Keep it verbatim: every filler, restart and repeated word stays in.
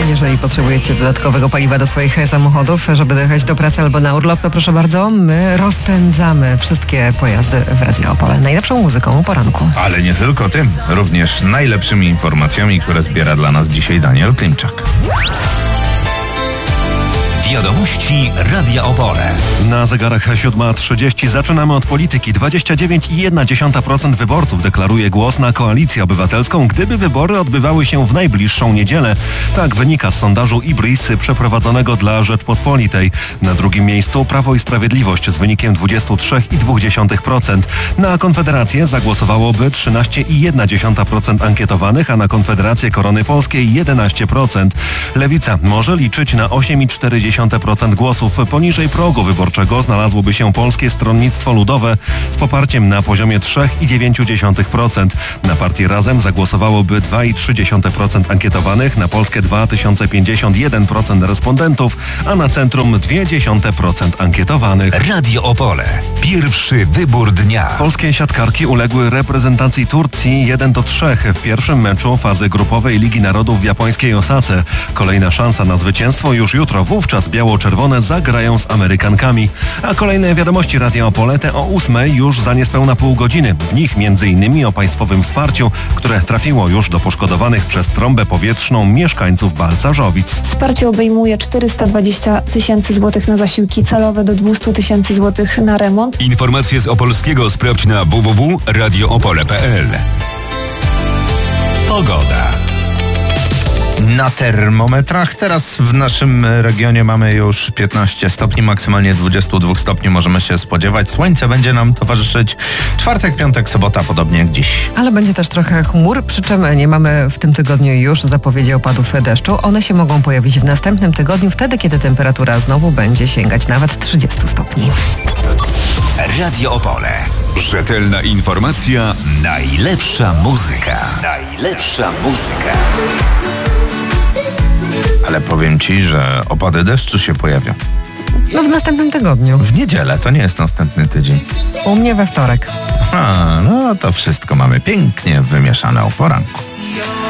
Jeżeli potrzebujecie dodatkowego paliwa do swoich samochodów, żeby dojechać do pracy albo na urlop, to proszę bardzo, my rozpędzamy wszystkie pojazdy w Radio Opole najlepszą muzyką o poranku. Ale nie tylko tym, również najlepszymi informacjami, które zbiera dla nas dzisiaj Daniel Klimczak. Wiadomości Radia Opole. Na zegarach siódma trzydzieści zaczynamy od polityki. dwadzieścia dziewięć przecinek jeden procent wyborców deklaruje głos na Koalicję Obywatelską, gdyby wybory odbywały się w najbliższą niedzielę. Tak wynika z sondażu IBRIS przeprowadzonego dla Rzeczpospolitej. Na drugim miejscu Prawo i Sprawiedliwość z wynikiem dwadzieścia trzy przecinek dwa procent. Na Konfederację zagłosowałoby trzynaście przecinek jeden procent ankietowanych, a na Konfederację Korony Polskiej jedenaście procent. Lewica może liczyć na osiem przecinek cztery procent głosów. Poniżej progu wyborczego znalazłoby się Polskie Stronnictwo Ludowe z poparciem na poziomie trzy przecinek dziewięć procent. Na partię Razem zagłosowałoby dwa przecinek trzy procent ankietowanych, na Polskę dwa tysiące pięćdziesiąt jeden procent respondentów, a na Centrum zero przecinek dwa procent ankietowanych. Radio Opole. Pierwszy wybór dnia. Polskie siatkarki uległy reprezentacji Turcji jeden do trzech w pierwszym meczu fazy grupowej Ligi Narodów w japońskiej Osace. Kolejna szansa na zwycięstwo już jutro. Wówczas biało-czerwone zagrają z Amerykankami. A kolejne wiadomości Radia Opole te o ósmej już za niespełna pół godziny. W nich między innymi o państwowym wsparciu, które trafiło już do poszkodowanych przez trąbę powietrzną mieszkańców Balcarzowic. Wsparcie obejmuje czterysta dwadzieścia tysięcy złotych na zasiłki celowe do dwieście tysięcy złotych na remont. Informacje z Opolskiego sprawdź na w w w kropka radio opole kropka p l. Pogoda. Na termometrach teraz w naszym regionie mamy już piętnaście stopni, maksymalnie dwadzieścia dwa stopni możemy się spodziewać. Słońce będzie nam towarzyszyć czwartek, piątek, sobota, podobnie jak dziś. Ale będzie też trochę chmur, przy czym nie mamy w tym tygodniu już zapowiedzi opadów deszczu. One się mogą pojawić w następnym tygodniu, wtedy kiedy temperatura znowu będzie sięgać nawet trzydzieści stopni. Radio Opole. Rzetelna informacja, najlepsza muzyka. Najlepsza muzyka. Ale powiem ci, że opady deszczu się pojawią. No w następnym tygodniu. W niedzielę, to nie jest następny tydzień. U mnie we wtorek. A, no to wszystko mamy pięknie wymieszane o poranku.